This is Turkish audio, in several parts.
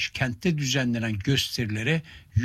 25 kentte düzenlenen gösterilere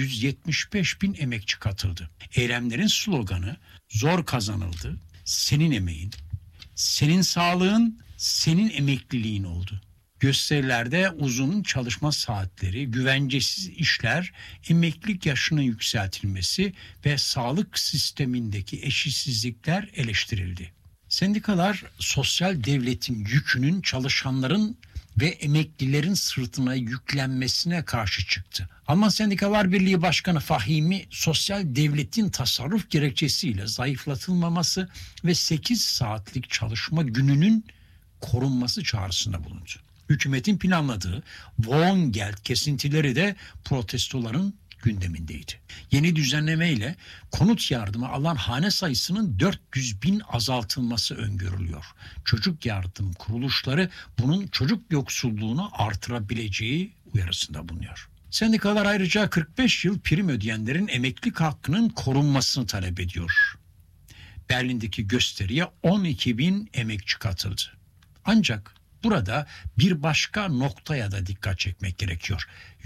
175 bin emekçi katıldı. Eylemlerin sloganı zor kazanıldı, senin emeğin, senin sağlığın, senin emekliliğin oldu. Gösterilerde uzun çalışma saatleri, güvencesiz işler, emeklilik yaşının yükseltilmesi ve sağlık sistemindeki eşitsizlikler eleştirildi. Sendikalar sosyal devletin yükünün çalışanların ve emeklilerin sırtına yüklenmesine karşı çıktı. Alman Sendikalar Birliği Başkanı Fahimi, sosyal devletin tasarruf gerekçesiyle zayıflatılmaması ve 8 saatlik çalışma gününün korunması çağrısında bulundu. Hükümetin planladığı Wohngeld kesintileri de protestoların gündemindeydi. Yeni düzenleme ile konut yardımı alan hane sayısının 400 bin azaltılması öngörülüyor. Çocuk yardım kuruluşları bunun çocuk yoksulluğunu artırabileceği uyarısında bulunuyor. Sendikalar ayrıca 45 yıl prim ödeyenlerin emeklilik hakkının korunmasını talep ediyor. Berlin'deki gösteriye 12 bin emekçi katıldı. Ancak burada bir başka noktaya da dikkat çekmek gerekiyor.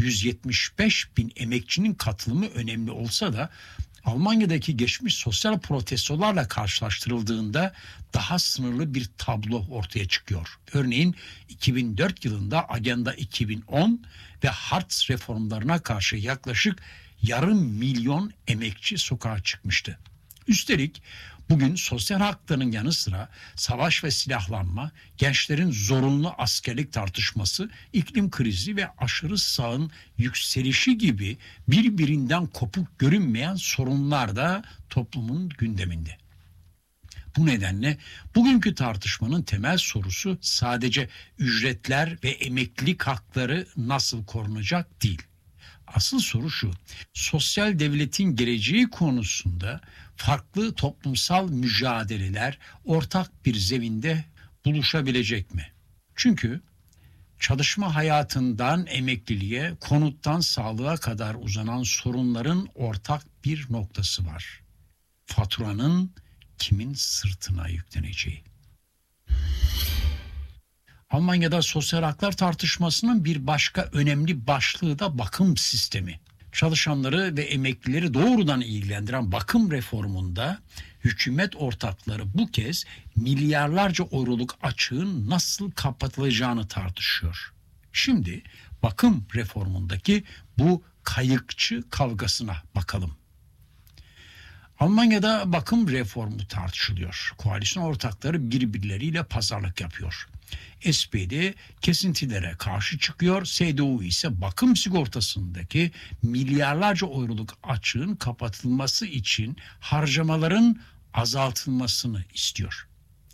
175 bin emekçinin katılımı önemli olsa da Almanya'daki geçmiş sosyal protestolarla karşılaştırıldığında daha sınırlı bir tablo ortaya çıkıyor. Örneğin 2004 yılında Agenda 2010 ve Hartz reformlarına karşı yaklaşık 500.000 emekçi sokağa çıkmıştı. Üstelik bugün sosyal hakların yanı sıra savaş ve silahlanma, gençlerin zorunlu askerlik tartışması, iklim krizi ve aşırı sağın yükselişi gibi birbirinden kopuk görünmeyen sorunlar da toplumun gündeminde. Bu nedenle bugünkü tartışmanın temel sorusu sadece ücretler ve emeklilik hakları nasıl korunacak değil. Asıl soru şu: sosyal devletin geleceği konusunda farklı toplumsal mücadeleler ortak bir zeminde buluşabilecek mi? Çünkü çalışma hayatından emekliliğe, konuttan sağlığa kadar uzanan sorunların ortak bir noktası var. Faturanın kimin sırtına yükleneceği. Almanya'da sosyal haklar tartışmasının bir önemli önemli başlığı da bakım sistemi. Çalışanları ve emeklileri doğrudan ilgilendiren bakım reformunda hükümet ortakları bu kez milyarlarca euroluk açığın nasıl kapatılacağını tartışıyor. Şimdi bakım reformundaki bu kayıkçı kavgasına bakalım. Almanya'da bakım reformu tartışılıyor. Koalisyon ortakları birbirleriyle pazarlık yapıyor. SPD kesintilere karşı çıkıyor, CDU ise bakım sigortasındaki milyarlarca euroluk açığın kapatılması için harcamaların azaltılmasını istiyor.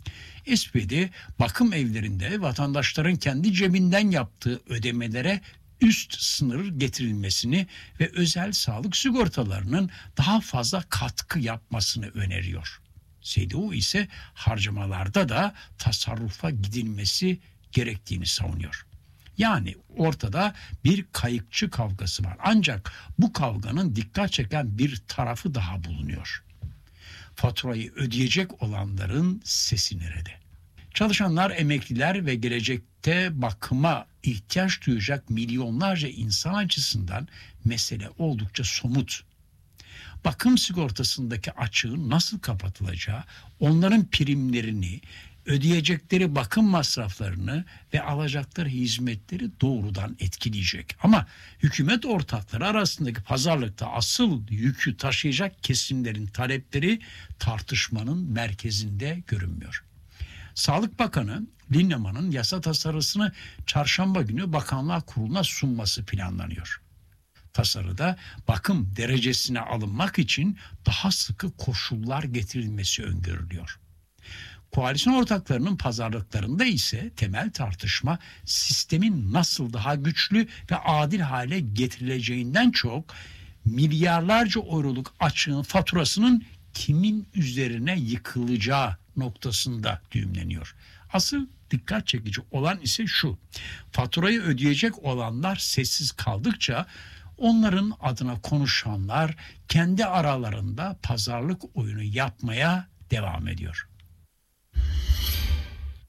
SPD, bakım evlerinde vatandaşların kendi cebinden yaptığı ödemelere üst sınır getirilmesini ve özel sağlık sigortalarının daha fazla katkı yapmasını öneriyor. CDU ise harcamalarda da tasarrufa gidilmesi gerektiğini savunuyor. Yani ortada bir kayıkçı kavgası var. Ancak bu kavganın dikkat çeken bir tarafı daha bulunuyor. Faturayı ödeyecek olanların sesi nerede? Çalışanlar, emekliler ve gelecekte bakıma ihtiyaç duyacak milyonlarca insan açısından mesele oldukça somut. Bakım sigortasındaki açığın nasıl kapatılacağı, onların primlerini, ödeyecekleri bakım masraflarını ve alacakları hizmetleri doğrudan etkileyecek. Ama hükümet ortakları arasındaki pazarlıkta asıl yükü taşıyacak kesimlerin talepleri tartışmanın merkezinde görünmüyor. Sağlık Bakanı Linnemann'ın yasa tasarısını çarşamba günü Bakanlar Kurulu'na sunması planlanıyor. Tasarıda bakım derecesine alınmak için daha sıkı koşullar getirilmesi öngörülüyor. Koalisyon ortaklarının pazarlıklarında ise temel tartışma sistemin nasıl daha güçlü ve adil hale getirileceğinden çok milyarlarca euroluk açığın faturasının kimin üzerine yıkılacağı noktasında düğümleniyor. Asıl dikkat çekici olan ise şu: faturayı ödeyecek olanlar sessiz kaldıkça onların adına konuşanlar kendi aralarında pazarlık oyunu yapmaya devam ediyor.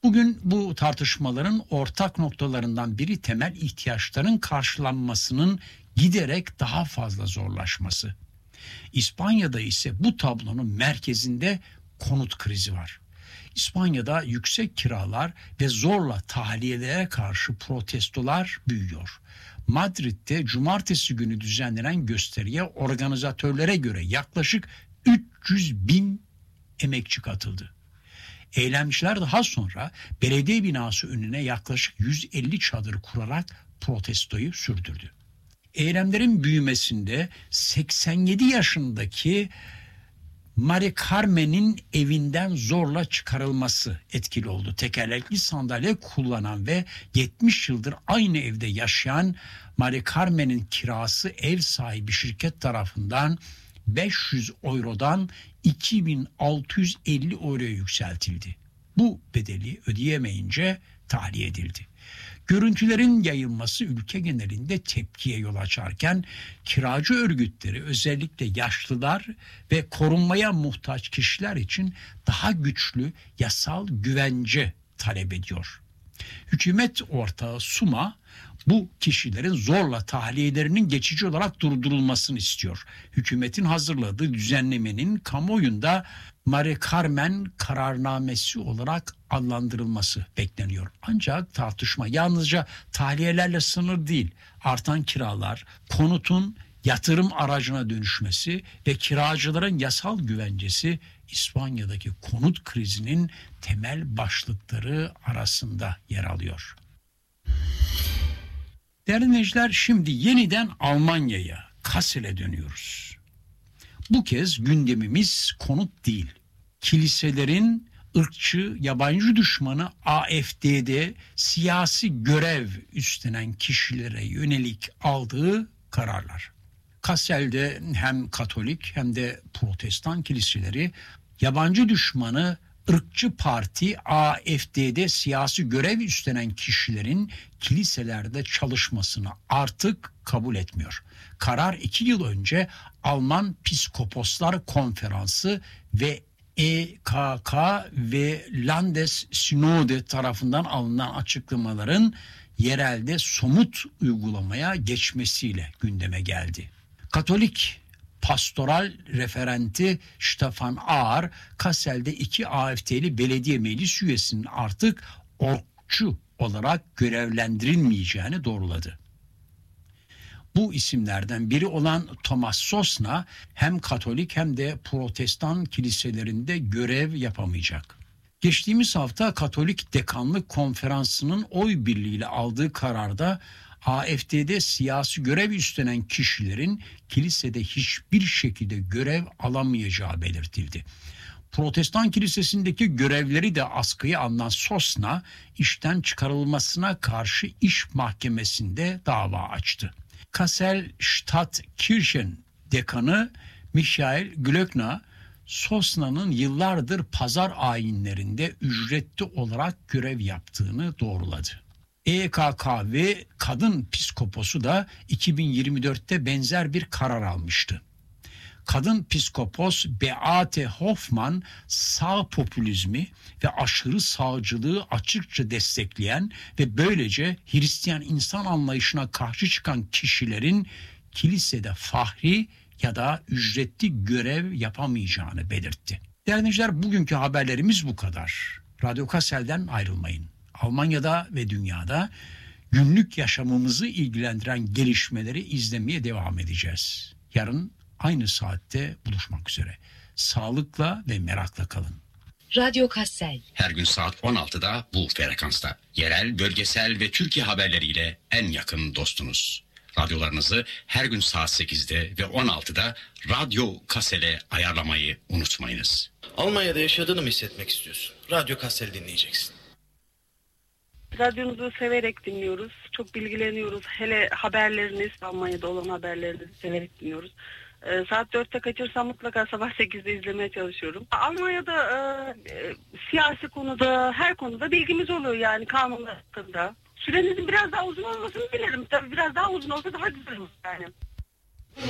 Bugün bu tartışmaların ortak noktalarından biri temel ihtiyaçların karşılanmasının giderek daha fazla zorlaşması. İspanya'da ise bu tablonun merkezinde konut krizi var. İspanya'da yüksek kiralar ve zorla tahliyelere karşı protestolar büyüyor. Madrid'de cumartesi günü düzenlenen gösteriye organizatörlere göre yaklaşık 300 bin emekçi katıldı. Eylemciler daha sonra belediye binası önüne yaklaşık 150 çadır kurarak protestoyu sürdürdü. Eylemlerin büyümesinde 87 yaşındaki Mari Carmen'in evinden zorla çıkarılması etkili oldu. Tekerlekli sandalye kullanan ve 70 yıldır aynı evde yaşayan Mari Carmen'in kirası ev sahibi şirket tarafından 500 eurodan 2650 euroya yükseltildi. Bu bedeli ödeyemeyince tahliye edildi. Görüntülerin yayılması ülke genelinde tepkiye yol açarken kiracı örgütleri özellikle yaşlılar ve korunmaya muhtaç kişiler için daha güçlü yasal güvence talep ediyor. Hükümet ortağı Suma bu kişilerin zorla tahliyelerinin geçici olarak durdurulmasını istiyor. Hükümetin hazırladığı düzenlemenin kamuoyunda Mari Carmen kararnamesi olarak adlandırılması bekleniyor. Ancak tartışma yalnızca tahliyelerle sınır değil. Artan kiralar, konutun yatırım aracına dönüşmesi ve kiracıların yasal güvencesi İspanya'daki konut krizinin temel başlıkları arasında yer alıyor. Değerli dinleyiciler, şimdi yeniden Almanya'ya, Kassel'e dönüyoruz. Bu kez gündemimiz konut değil. Kiliselerin ırkçı, yabancı düşmanı AfD'de siyasi görev üstlenen kişilere yönelik aldığı kararlar. Kassel'de hem Katolik hem de Protestan kiliseleri yabancı düşmanı ırkçı parti AfD'de siyasi görev üstlenen kişilerin kiliselerde çalışmasını artık kabul etmiyor. Karar 2 yıl önce Alman Piskoposlar Konferansı ve EKK ve Landessynode tarafından alınan açıklamaların yerelde somut uygulamaya geçmesiyle gündeme geldi. Katolik pastoral referenti Stefan Aar, Kassel'de 2 AfD'li belediye meclis üyesinin artık orkçu olarak görevlendirilmeyeceğini doğruladı. Bu isimlerden biri olan Thomas Sosna hem Katolik hem de Protestan kiliselerinde görev yapamayacak. Geçtiğimiz hafta Katolik Dekanlık Konferansı'nın oy birliğiyle aldığı kararda AfD'de siyasi görev üstlenen kişilerin kilisede hiçbir şekilde görev alamayacağı belirtildi. Protestan kilisesindeki görevleri de askıya alınan Sosna, işten çıkarılmasına karşı iş mahkemesinde dava açtı. Kassel Stadtkirchen Dekanı Michael Glöckner, Sosna'nın yıllardır pazar ayinlerinde ücretli olarak görev yaptığını doğruladı. EKK ve kadın piskoposu da 2024'te benzer bir karar almıştı. Kadın piskopos Beate Hoffmann sağ popülizmi ve aşırı sağcılığı açıkça destekleyen ve böylece Hristiyan insan anlayışına karşı çıkan kişilerin kilisede fahri ya da ücretli görev yapamayacağını belirtti. Değerli dinleyiciler, bugünkü haberlerimiz bu kadar. Radyo Kassel'den ayrılmayın. Almanya'da ve dünyada günlük yaşamımızı ilgilendiren gelişmeleri izlemeye devam edeceğiz. Yarın aynı saatte buluşmak üzere. Sağlıkla ve merakla kalın. Radyo Kassel. Her gün saat 16'da bu frekansta. Yerel, bölgesel ve Türkiye haberleriyle en yakın dostunuz. Radyolarınızı her gün saat 8'de ve 16'da Radyo Kassel'e ayarlamayı unutmayınız. Almanya'da yaşadığını mı hissetmek istiyorsun? Radyo Kassel dinleyeceksin. Radyonuzu severek dinliyoruz. Çok bilgileniyoruz. Hele haberleriniz, Almanya'da olan haberlerinizi severek dinliyoruz. Saat 4'te kaçırsam mutlaka sabah 8'de izlemeye çalışıyorum. Almanya'da siyasi konuda, her konuda bilgimiz oluyor yani kanunlar hakkında. Sürenizin biraz daha uzun olmasını dilerim. Tabii biraz daha uzun olsa daha güzel olur yani.